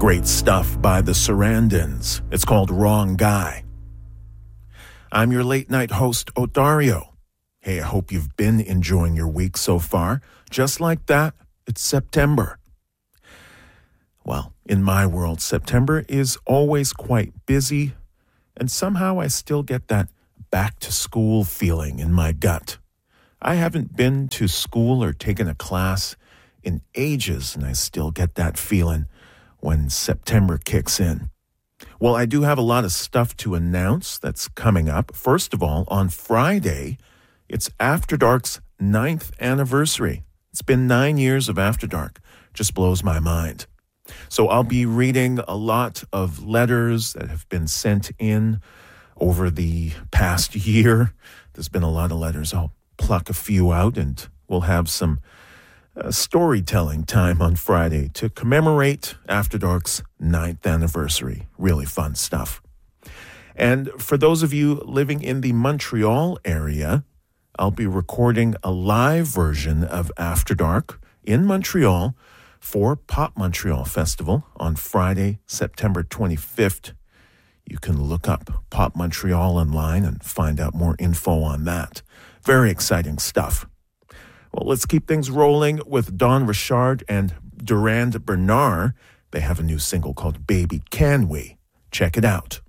Great stuff by the Sarandons. It's called Wrong Guy. I'm your late night host, Odario. Hey, I hope you've been enjoying your week so far. Just like that, it's September. Well, in my world, September is always quite busy, and somehow I still get that back to school feeling in my gut. I haven't been to school or taken a class in ages, and I still get that feeling when September kicks in. Well, I do have a lot of stuff to announce that's coming up. First of all, on Friday, it's After Dark's 9th anniversary. It's been 9 years of After Dark. Just blows my mind. So I'll be reading a lot of letters that have been sent in over the past year. There's been a lot of letters. I'll pluck a few out and we'll have some storytelling time on Friday to commemorate After Dark's 9th anniversary. Really fun stuff. And for those of you living in the Montreal area, I'll be recording a live version of After Dark in Montreal for Pop Montreal Festival on Friday, September 25th. You can look up Pop Montreal online and find out more info on that. Very exciting stuff. Well, let's keep things rolling with Dawn Richard and Durand Bernard. They have a new single called Baby Can We? Check it out.